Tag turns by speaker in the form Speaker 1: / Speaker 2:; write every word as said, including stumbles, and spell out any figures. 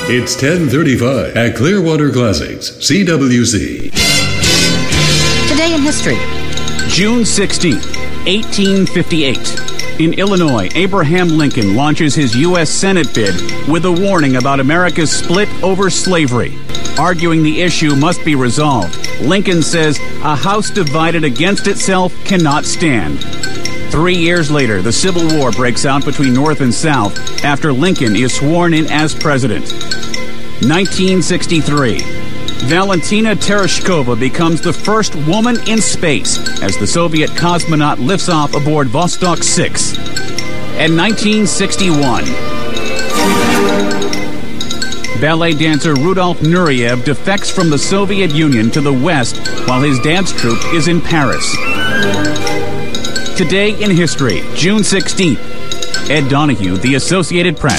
Speaker 1: It's ten thirty-five at Clearwater Classics, C W C.
Speaker 2: Today in history.
Speaker 3: June sixteenth, eighteen fifty-eight. In Illinois, Abraham Lincoln launches his U S Senate bid with a warning about America's split over slavery. Arguing the issue must be resolved, Lincoln says a house divided against itself cannot stand. Three years later, the Civil War breaks out between North and South after Lincoln is sworn in as president. nineteen sixty-three. Valentina Tereshkova becomes the first woman in space as the Soviet cosmonaut lifts off aboard Vostok six. And nineteen sixty-one. Ballet dancer Rudolf Nureyev defects from the Soviet Union to the West while his dance troupe is in Paris. Today in history, June sixteenth. Ed Donahue, The Associated Press.